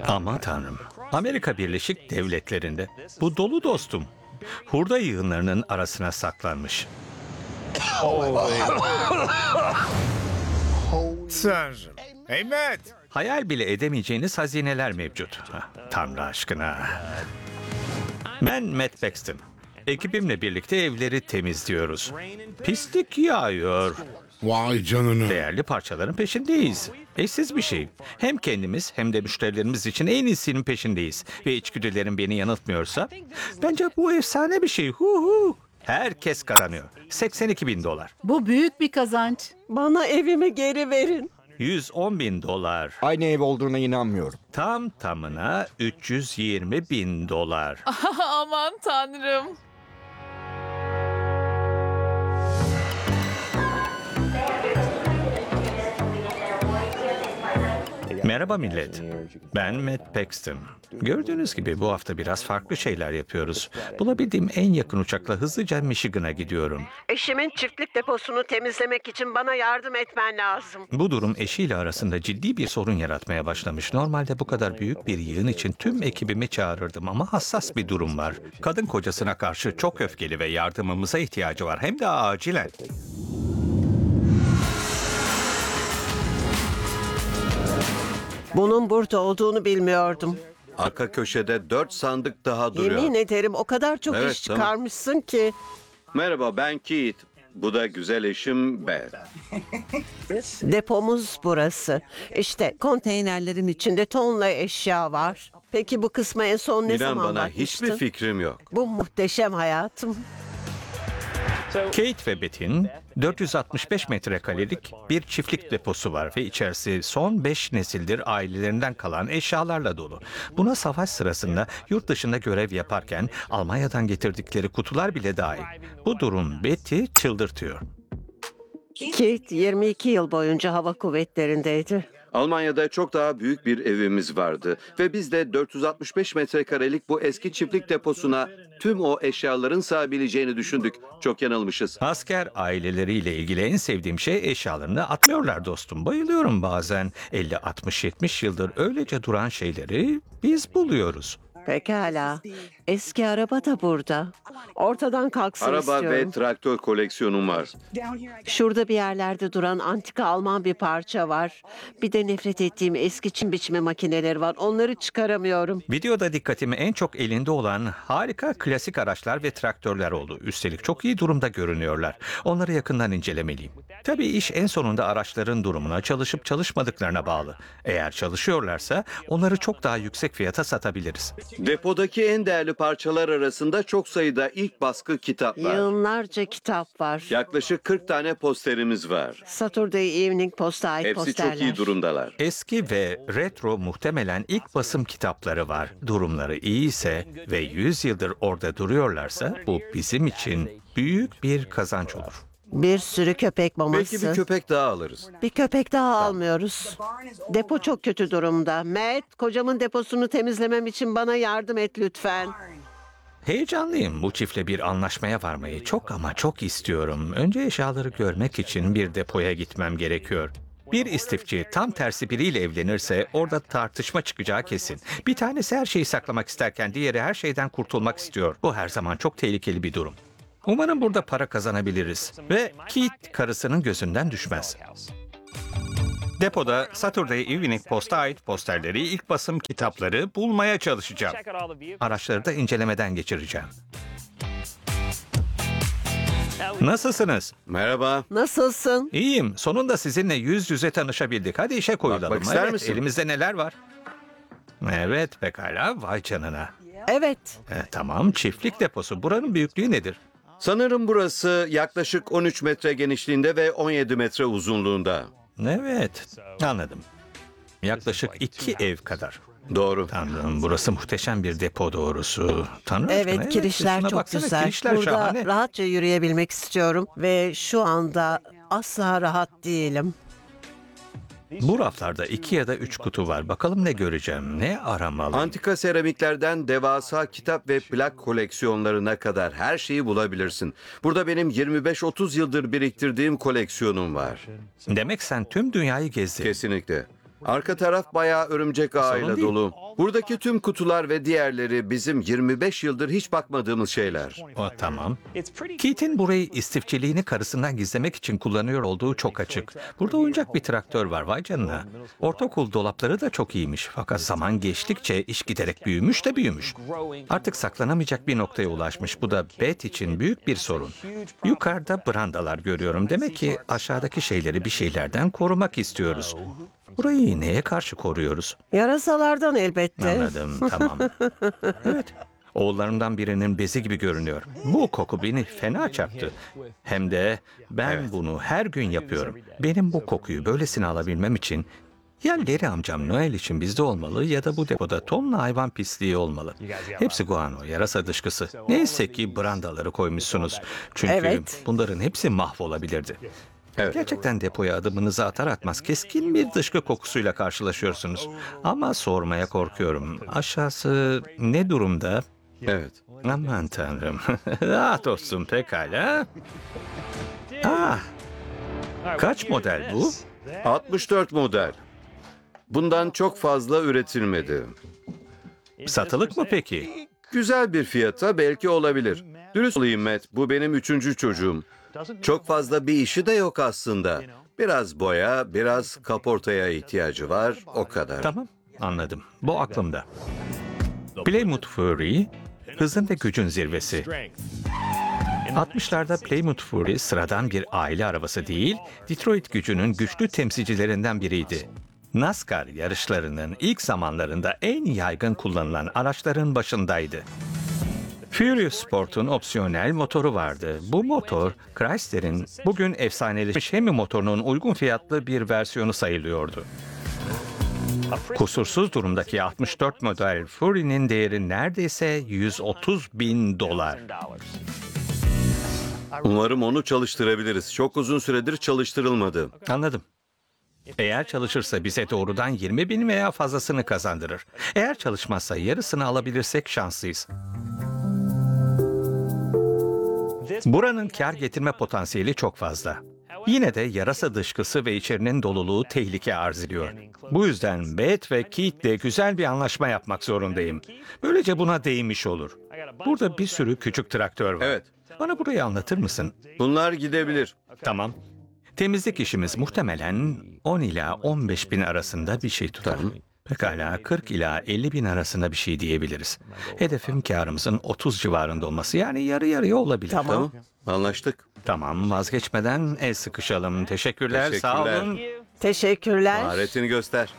Aman tanrım. Amerika Birleşik Devletleri'nde. Bu dolu dostum. Hurda yığınlarının arasına saklanmış. Tanrım. Hey Matt. Hayal bile edemeyeceğiniz hazineler mevcut. Tanrı aşkına. Ben Matt Paxton. Ekibimle birlikte evleri temizliyoruz. Pislik yağıyor. Vay canına. Değerli parçaların peşindeyiz. Eşsiz bir şey. Hem kendimiz hem de müşterilerimiz için en iyisinin peşindeyiz. Ve içgüdülerim beni yanıltmıyorsa bence bu efsane bir şey. Hu. Herkes kazanıyor. 82 bin dolar. Bu büyük bir kazanç. Bana evimi geri verin. 110 bin dolar. Aynı ev olduğuna inanmıyorum. Tam tamına 320 bin dolar. Aman tanrım. Merhaba millet. Ben Matt Paxton. Gördüğünüz gibi bu hafta biraz farklı şeyler yapıyoruz. Bulabildiğim en yakın uçakla hızlıca Michigan'a gidiyorum. Eşimin çiftlik deposunu temizlemek için bana yardım etmen lazım. Bu durum eşiyle arasında ciddi bir sorun yaratmaya başlamış. Normalde bu kadar büyük bir yığın için tüm ekibimi çağırırdım ama hassas bir durum var. Kadın kocasına karşı çok öfkeli ve yardımımıza ihtiyacı var. Hem de acilen. Bunun burada olduğunu bilmiyordum. Arka köşede 4 sandık daha duruyor. Yemin ederim o kadar çok Evet, iş tamam. çıkarmışsın ki. Merhaba, ben Keith. Bu da güzel eşim Beth. Depomuz burası. İşte konteynerlerin içinde tonla eşya var. Peki bu kısmı en son ne İnan zaman bana bakmıştın? hiçbir fikrim yok. Bu muhteşem hayatım. Kate ve Beth'in 465 metrekarelik bir çiftlik deposu var ve içerisi son 5 nesildir ailelerinden kalan eşyalarla dolu. Buna savaş sırasında yurt dışında görev yaparken Almanya'dan getirdikleri kutular bile dahil. Bu durum Beth'i çıldırtıyor. Kate 22 yıl boyunca hava kuvvetlerindeydi. Almanya'da çok daha büyük bir evimiz vardı ve biz de 465 metrekarelik bu eski çiftlik deposuna tüm o eşyaların sığabileceğini düşündük. Çok yanılmışız. Asker aileleriyle ilgili en sevdiğim şey eşyalarını atlıyorlar dostum. Bayılıyorum bazen. 50, 60, 70 yıldır öylece duran şeyleri biz buluyoruz. Pekala. Eski araba da burada. Ortadan kalksın Araba istiyorum. ve traktör koleksiyonum var. Şurada bir yerlerde duran antika Alman bir parça var. Bir de nefret ettiğim eski çim biçme makineleri var. Onları çıkaramıyorum. Videoda dikkatimi en çok elinde olan harika klasik araçlar ve traktörler oldu. Üstelik çok iyi durumda görünüyorlar. Onları yakından incelemeliyim. Tabii iş en sonunda araçların durumuna, çalışıp çalışmadıklarına bağlı. Eğer çalışıyorlarsa onları çok daha yüksek fiyata satabiliriz. Depodaki en değerli parçalar arasında çok sayıda ilk baskı kitap var. Yığınlarca kitap var. Yaklaşık 40 tane posterimiz var. Saturday Evening Post'a ait Hepsi posterler. çok iyi durumdalar. Eski ve retro muhtemelen ilk basım kitapları var. Durumları iyi ise ve 100 yıldır orada duruyorlarsa bu bizim için büyük bir kazanç olur. Bir sürü köpek maması. Belki bir köpek daha alırız. Bir köpek daha almıyoruz. Depo çok kötü durumda. Matt, kocamın deposunu temizlemem için bana yardım et lütfen. Heyecanlıyım. Bu çiftle bir anlaşmaya varmayı çok ama çok istiyorum. Önce eşyaları görmek için bir depoya gitmem gerekiyor. Bir istifçi tam tersi biriyle evlenirse orada tartışma çıkacağı kesin. Bir tanesi her şeyi saklamak isterken diğeri her şeyden kurtulmak istiyor. Bu her zaman çok tehlikeli bir durum. Umarım burada para kazanabiliriz ve Keith karısının gözünden düşmez. Depoda Saturday Evening Post'a ait posterleri, ilk basım kitapları bulmaya çalışacağım. Araçları da incelemeden geçireceğim. Nasılsınız? Merhaba. Nasılsın? İyiyim. Sonunda sizinle yüz yüze tanışabildik. Hadi işe koyulalım. Bakmak ister Evet, misin? elimizde neler var? Evet, pekala. Vay canına. Evet. Tamam, çiftlik deposu. Buranın büyüklüğü nedir? Sanırım burası yaklaşık 13 metre genişliğinde ve 17 metre uzunluğunda. Evet, anladım. Yaklaşık 2 ev kadar. Doğru. Tanrım, burası muhteşem bir depo doğrusu. Tanrım Evet, aşkına, kirişler şuna çok baksana, güzel. Kirişler Burada şahane. rahatça yürüyebilmek istiyorum ve şu anda asla rahat değilim. Bu raflarda 2 ya da 3 kutu var. Bakalım ne göreceğim, ne aramalı. Antika seramiklerden devasa kitap ve plak koleksiyonlarına kadar her şeyi bulabilirsin. Burada benim 25-30 yıldır biriktirdiğim koleksiyonum var. Demek sen tüm dünyayı gezdin. Kesinlikle. Arka taraf bayağı örümcek ağıyla değil. dolu. Buradaki tüm kutular ve diğerleri bizim 25 yıldır hiç bakmadığımız şeyler. O tamam. Keith'in burayı istifçiliğini karısından gizlemek için kullanıyor olduğu çok açık. Burada oyuncak bir traktör var, vay canına. Ortaokul dolapları da çok iyiymiş. Fakat zaman geçtikçe iş giderek büyümüş de büyümüş. Artık saklanamayacak bir noktaya ulaşmış. Bu da Beth için büyük bir sorun. Yukarıda brandalar görüyorum. Demek ki aşağıdaki şeyleri bir şeylerden korumak istiyoruz. Burayı neye karşı koruyoruz? Yarasalardan elbette. Anladım, tamam. Evet, oğullarımdan birinin bezi gibi görünüyor. Bu koku beni fena çarptı. Hem de ben bunu her gün yapıyorum. Benim bu kokuyu böylesine alabilmem için ya Larry amcam Noel için bizde olmalı ya da bu depoda tonla hayvan pisliği olmalı. Hepsi guano, yarasa dışkısı. Neyse ki brandaları koymuşsunuz. Çünkü Evet. bunların hepsi mahvolabilirdi. Evet. Gerçekten depoya adımınızı atar atmaz keskin bir dışkı kokusuyla karşılaşıyorsunuz. Ama sormaya korkuyorum. Aşağısı ne durumda? Evet. Aman tanrım. Dostum pekala. Kaç model bu? 64 model. Bundan çok fazla üretilmedi. Satılık mı peki? Güzel bir fiyata belki olabilir. Dürüst olayım Matt, bu benim 3. çocuğum. Çok fazla bir işi de yok aslında. Biraz boya, biraz kaportaya ihtiyacı var, o kadar. Tamam, anladım. Bu aklımda. Plymouth Fury, hızın ve gücün zirvesi. 60'larda Plymouth Fury sıradan bir aile arabası değil, Detroit gücünün güçlü temsilcilerinden biriydi. NASCAR yarışlarının ilk zamanlarında en yaygın kullanılan araçların başındaydı. Fury Sport'un opsiyonel motoru vardı. Bu motor, Chrysler'in bugün efsaneleşmiş Hemi motorunun uygun fiyatlı bir versiyonu sayılıyordu. Kusursuz durumdaki 64 model Fury'nin değeri neredeyse $130.000. Umarım onu çalıştırabiliriz. Çok uzun süredir çalıştırılmadı. Anladım. Eğer çalışırsa bize doğrudan 20.000 veya fazlasını kazandırır. Eğer çalışmazsa yarısını alabilirsek şanslıyız. Buranın kar getirme potansiyeli çok fazla. Yine de yarasa dışkısı ve içerinin doluluğu tehlike arz ediyor. Bu yüzden Beth ve Keith'le güzel bir anlaşma yapmak zorundayım. Böylece buna değmiş olur. Burada bir sürü küçük traktör var. Evet. Bana burayı anlatır mısın? Bunlar gidebilir. Tamam. Temizlik işimiz muhtemelen 10 ila 15 bin arasında bir şey tutar. Pekala 40 ila 50 bin arasında bir şey diyebiliriz. Hedefim karımızın 30 civarında olması, yani yarı yarıya olabilir. Tamam. Anlaştık. Tamam, vazgeçmeden el sıkışalım. Teşekkürler, sağ Teşekkürler. olun. Teşekkürler. Maharetini göster.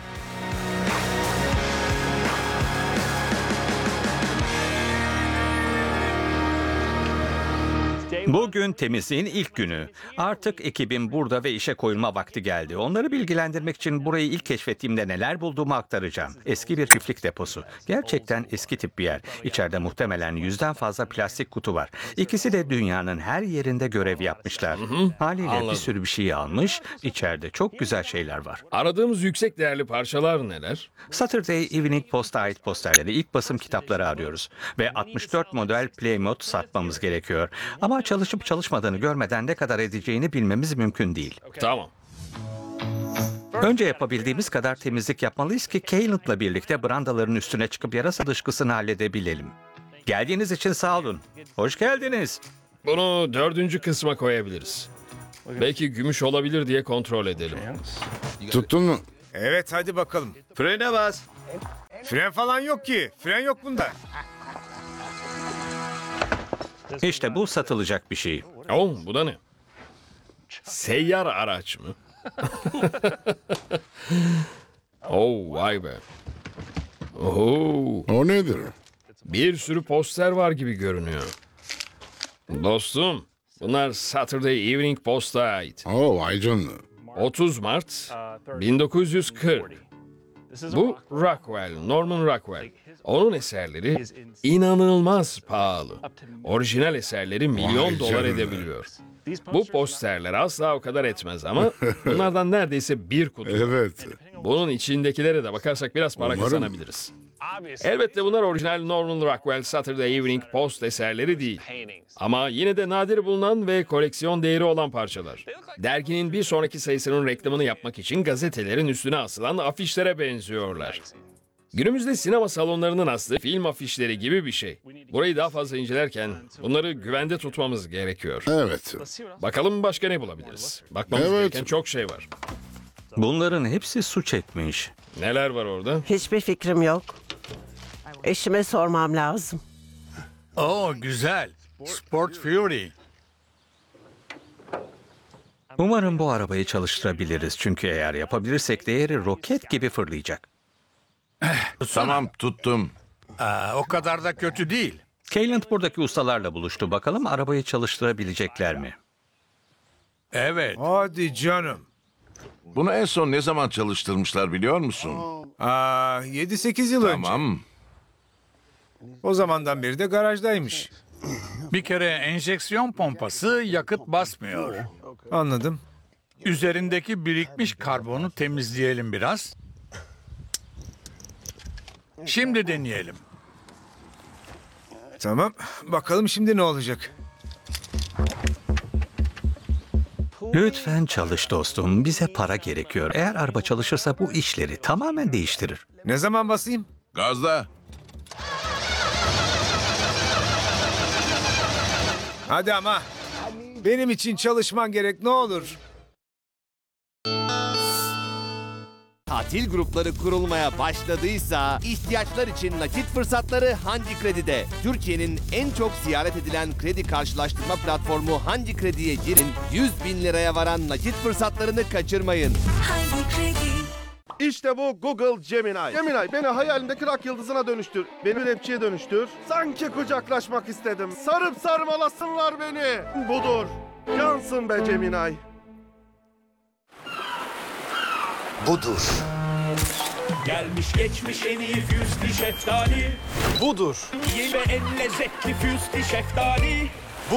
Bugün temizliğin ilk günü. Artık ekibim burada ve işe koyulma vakti geldi. Onları bilgilendirmek için burayı ilk keşfettiğimde neler bulduğumu aktaracağım. Eski bir çiftlik deposu. Gerçekten eski tip bir yer. İçeride muhtemelen 100'den fazla plastik kutu var. İkisi de dünyanın her yerinde görev yapmışlar. Haliyle bir sürü bir şey almış. İçeride çok güzel şeyler var. Aradığımız yüksek değerli parçalar neler? Saturday Evening Post'a ait posterleri, ilk basım kitapları arıyoruz. Ve 64 model Plymouth satmamız gerekiyor. Ama çalışıp çalışmadığını görmeden ne kadar edeceğini bilmemiz mümkün değil. Tamam. Önce yapabildiğimiz kadar temizlik yapmalıyız ki Caleb'la birlikte brandaların üstüne çıkıp yarasa dışkısını halledebilelim. Geldiğiniz için sağ olun. Hoş geldiniz. Bunu 4. kısma koyabiliriz. Belki gümüş olabilir diye kontrol edelim. Tuttun mu? Evet hadi bakalım. Frene bas. Fren falan yok ki. Fren yok bunda. İşte bu satılacak bir şey. Oh, bu da ne? Seyyar araç mı? Oh, vay be. Oh, O nedir? bir sürü poster var gibi görünüyor. Dostum, bunlar Saturday Evening Post'a ait. Vay canına. 30 Mart 1940. Bu Rockwell, Norman Rockwell. Onun eserleri inanılmaz pahalı. Orijinal eserleri milyon Vay dolar canına. edebiliyor. Bu posterler asla o kadar etmez ama bunlardan neredeyse bir kutu. Evet. Bunun içindekilere de bakarsak biraz para Umarım. kazanabiliriz. Elbette bunlar orijinal Norman Rockwell Saturday Evening Post eserleri değil. Ama yine de nadir bulunan ve koleksiyon değeri olan parçalar. Derginin bir sonraki sayısının reklamını yapmak için gazetelerin üstüne asılan afişlere benziyorlar. Günümüzde sinema salonlarının astığı film afişleri gibi bir şey. Burayı daha fazla incelerken bunları güvende tutmamız gerekiyor. Evet. Bakalım başka ne bulabiliriz? Bakmamız Evet. gereken çok şey var. Bunların hepsi suç etmiş. Neler var orada? Hiçbir fikrim yok. Eşime sormam lazım. Oo güzel. Sport Fury. Umarım bu arabayı çalıştırabiliriz. Çünkü eğer yapabilirsek değeri roket gibi fırlayacak. Tamam tuttum. O kadar da kötü değil. Cayland buradaki ustalarla buluştu. Bakalım arabayı çalıştırabilecekler mi? Evet. Hadi canım. Bunu en son ne zaman çalıştırmışlar biliyor musun? 7-8 yıl önce. Tamam. O zamandan beri de garajdaymış. Bir kere enjeksiyon pompası yakıt basmıyor. Anladım. Üzerindeki birikmiş karbonu temizleyelim biraz. Şimdi deneyelim. Tamam. Bakalım şimdi ne olacak? Lütfen çalış dostum. Bize para gerekiyor. Eğer araba çalışırsa bu işleri tamamen değiştirir. Ne zaman basayım? Gazla. Hadi ama. Benim için çalışman gerek ne olur. Tatil grupları kurulmaya başladıysa ihtiyaçlar için nakit fırsatları Hangi Kredi'de. Türkiye'nin en çok ziyaret edilen kredi karşılaştırma platformu Hangi Kredi'ye girin. 100.000 liraya varan nakit fırsatlarını kaçırmayın. İşte bu Google Gemini. Gemini beni hayalindeki rock yıldızına dönüştür. Beni rapçiye dönüştür. Sanki kucaklaşmak istedim. Sarıp sarmalasınlar beni. Budur. Yansın be Gemini. Budur. Gelmiş geçmiş en iyi füstü şeftali. Budur. İyi ve en lezzetli füstü şeftali.